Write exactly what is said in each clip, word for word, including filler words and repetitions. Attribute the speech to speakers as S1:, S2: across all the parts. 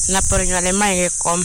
S1: napaling wala may kom.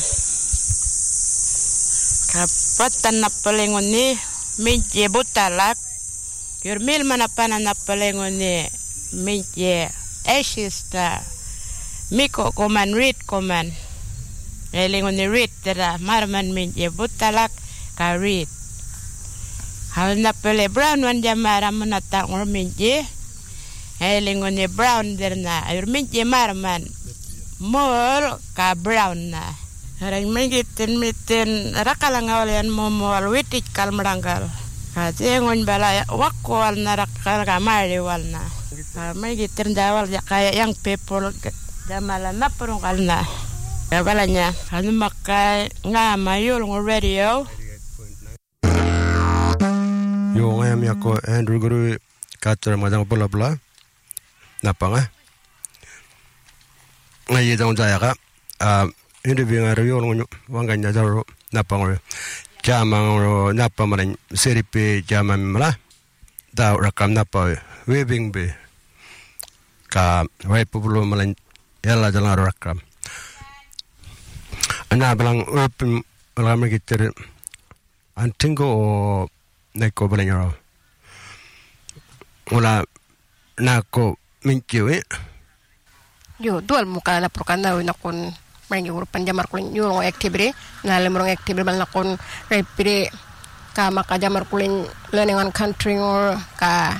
S1: Kapatan napalingon ni minje butalak. Yurmil manapana napalingon ni minje esista. Miko koman read koman. Elingon ni read tera marman minje butalak ka read. Hal napale brown wan jamara manatang or minje. Elingon ni brown derna. Ayur minje marman. Mol ka brown na. Harang mingitin mitin rakalang awalian momol witik kal merangkal. Kasi ngon bala wakwal na rakal kamari wal na. Mingitin dawal kaya yang people jamala na perungkal na. Kabalanya anu makai nga mayul ng radio.
S2: Yo ngayam yako Andrew Guru kater madang bla bla. Napanga. Ngayi dong jaya ka. Ah hindi binga rio ng wanganya jaro napangro. Jamang ro napamaran seripe jamam mala. Da rakam napa weaving be. Ka wai pubulo malan yalla jalan rakam. Ana balang urpim lama gitter antingo o neko balanyaro. Wala nako minkiwe.
S3: Yo dual muka na prokana na kon mangi urupan jamar kulin yo ng activity na lemrong activity bal na kon repire ka maka jamar kulin learning on country or ka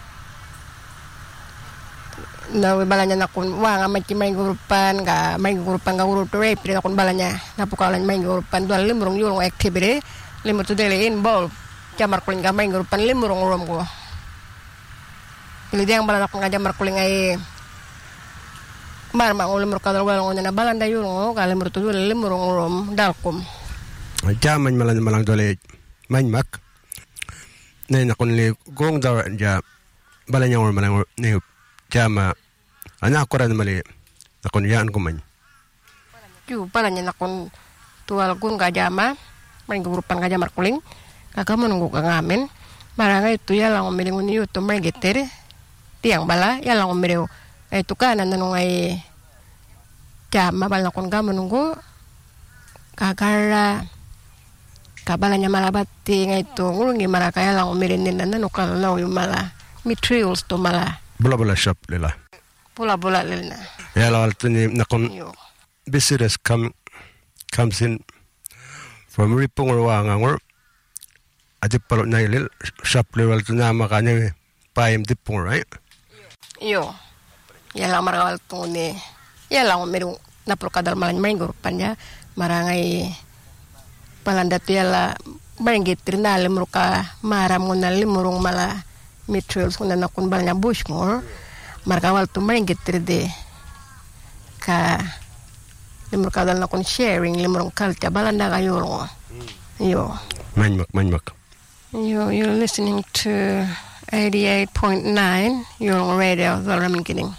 S3: na balanya na kon wa nga mangi mangi urupan ka mangi urupan ka uruto repire na kon balanya na pukalan mangi urupan dual lemrong yo ng activity lemro to dele involve jamar kulin ka mangi urupan lemrong urum ko ili diang balana kon jamar kulin ay mar ma ulam rokadal wala ngona na balanda yuro kala murtu dole lemurong rom dalkom
S2: jaman malan malang dole manmak ne na kon le gong dar ja balanya ngor malang ne jama ana koran mali na kon yan ko man
S3: ju balanya na kon tual gun ga jama man gurupan ga jamar kuling kaka menunggu ka ngamen maranga itu ya lang melingun yu to mergetere tiang bala ya lang mereu ay tukanan nanong ay jama bal na kon ga menunggu kakara kabalanya malabati ngay to ngulungi maraka ya lang umirinin na nanukal law yung mala materials to mala
S2: bula bula shop lila
S3: bula bula lila
S2: ya la alto ni na kon business come comes in from ripong or wangangor ati palo na ilil shop level to na makanya paim dipong right
S3: yo yala marawal tuni yala umiru na prokadal malan menggur panya marangay palanda yala mengit trinal muruka maram ngunal limurung mala materials kunan nakun balnya bushmore markawal tu mengit tride ka limur kadal nakun sharing limurung kalta balanda kayuro yo
S2: manmak manmak
S3: yo you're listening to eighty-eight point nine your radio the ramen kidding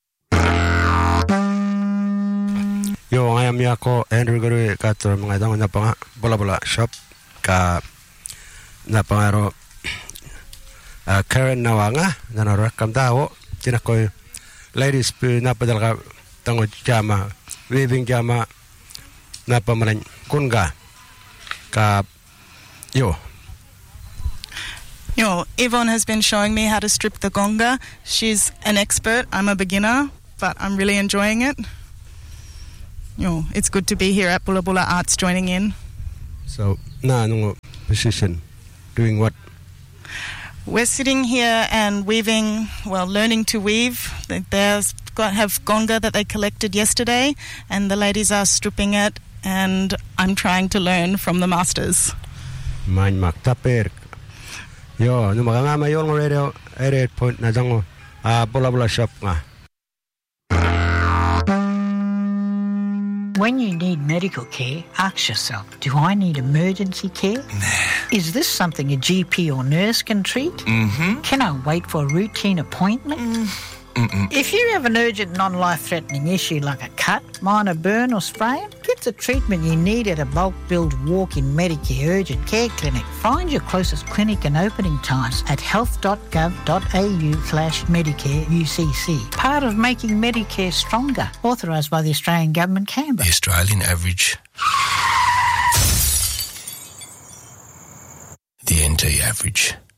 S2: yo ngayam yako Andrew Guru kater mga dang napanga bola bola shop ka napangaro uh, Karen Nawanga nanarakam dawo tinakoy ladies pi napadal ka tango jama weaving jama napamanan kunga ka yo
S4: Yo, Yvonne has been showing me how to strip the gonga. She's an expert. I'm a beginner, but I'm really enjoying it. Yo, it's good to be here at Bula Bula Arts joining in.
S2: So, na anong position? Doing what?
S4: We're sitting here and weaving, well, learning to weave. There's got have gonga that they collected yesterday, and the ladies are stripping it, and I'm trying to learn from the masters.
S2: Man maktaper. Yo, no maganga mayon ng radio eighty-eight point na dango. Ah, Bula Bula shop nga.
S5: When you need medical care, ask yourself, do I need emergency care?
S6: Nah.
S5: Is this something a G P or nurse can treat?
S6: Mm-hmm.
S5: Can I wait for a routine appointment?
S6: Mm. Mm-mm.
S5: If you have an urgent non-life-threatening issue like a cut, minor burn or sprain, get Get the treatment you need at a bulk billed walk-in Medicare urgent care clinic. Find your closest clinic and opening times at health.gov.au slash Medicare U C C. Part of making Medicare stronger. Authorised by the Australian Government, Canberra.
S6: The Australian average. The N T average.